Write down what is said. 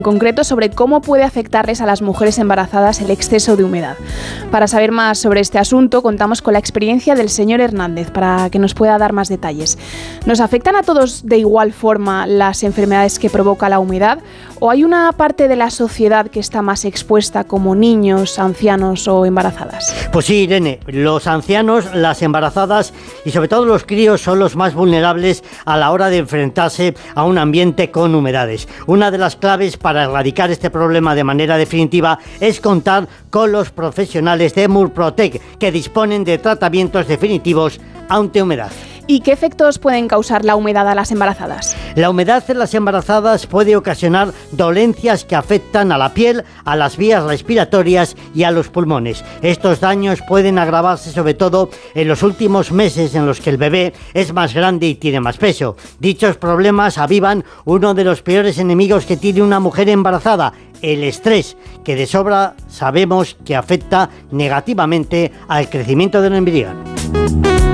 En concreto sobre cómo puede afectarles a las mujeres embarazadas el exceso de humedad. Para saber más sobre este asunto, contamos con la experiencia del señor Hernández para que nos pueda dar más detalles. ¿Nos afectan a todos de igual forma las enfermedades que provoca la humedad? ¿O hay una parte de la sociedad que está más expuesta, como niños, ancianos o embarazadas? Pues sí, Irene, los ancianos, las embarazadas y sobre todo los críos son los más vulnerables a la hora de enfrentarse a un ambiente con humedades. Una de las claves para erradicar este problema de manera definitiva es contar con los profesionales de Murprotec, que disponen de tratamientos definitivos ante humedad. ¿Y qué efectos pueden causar la humedad a las embarazadas? La humedad en las embarazadas puede ocasionar dolencias que afectan a la piel, a las vías respiratorias y a los pulmones. Estos daños pueden agravarse sobre todo en los últimos meses en los que el bebé es más grande y tiene más peso. Dichos problemas avivan uno de los peores enemigos que tiene una mujer embarazada, el estrés, que de sobra sabemos que afecta negativamente al crecimiento del embrión.